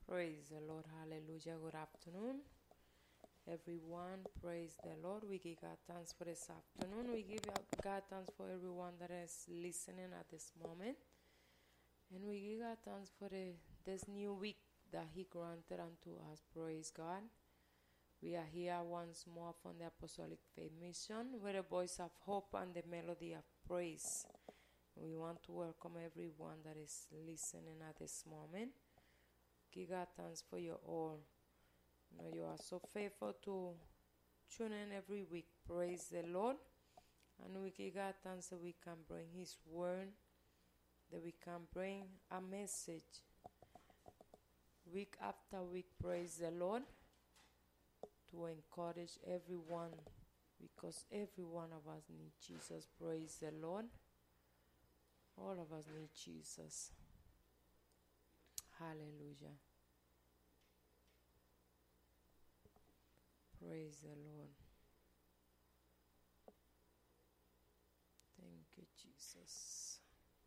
Praise the Lord. Hallelujah. Good afternoon, everyone. Praise the Lord. We give God thanks for this afternoon. We give God thanks for everyone that is listening at this moment. And we give God thanks for this new week that He granted unto us. Praise God. We are here once more from the Apostolic Faith Mission with a voice of hope and the melody of praise. We want to welcome everyone that is listening at this moment. Give God thanks for you all. You are so faithful to tune in every week. Praise the Lord. And we give God thanks that we can bring His word, that we can bring a message week after week. Praise the Lord. To encourage everyone, because every one of us need Jesus. Praise the Lord. All of us need Jesus. Hallelujah. Praise the Lord. Thank you, Jesus.